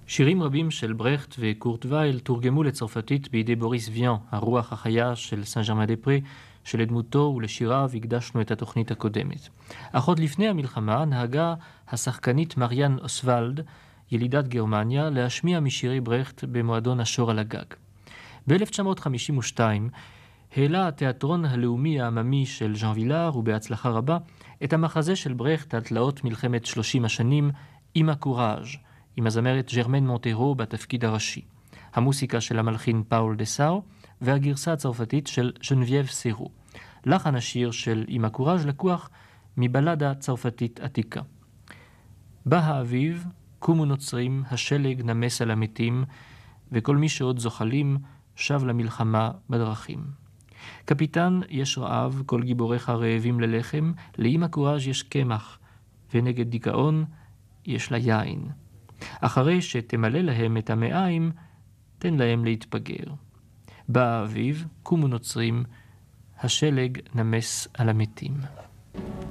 שירים רבים של ברכט וקורט וייל תורגמו לצרפתית בידי בוריס ויאן, הרוח החיה של סן ז'רמן דה פרה, שלדמותו ולשיריו הקדשנו את התוכנית הקודמת. אך עוד לפני המלחמה נהגה השחקנית מריאן אוסוולד, ילידת גרמניה, להשמיע משירי ברכט במועדון השור על הגג. ב-1952 העלה התיאטרון הלאומי העממי של ז'אן וילאר, ובהצלחה רבה, את המחזה של ברכט על תלאות מלחמת 30 השנים, אימא קוראז', עם הזמרת ג'רמן מונטרו בתפקיד הראשי. המוסיקה של המלחין פאול דה סאו, והגרסה הצרפתית של ז'נבייב סירו. לחן השיר של אימא קוראז' לקוח מבלדה צרפתית עתיקה. בא האביב, קומו נוצרים, השלג נמס על המתים, וכל מי שעוד זוחלים שב למלחמה בדרכים. קפיטן, יש רעב, כל גיבוריך רעבים ללחם, לאמא קוראז' יש קמח, ונגד דיכאון יש לה יין. אחרי שתמלא להם את המעיים, תן להם להתפגר. בא האביב, קומו נוצרים, השלג נמס על המתים.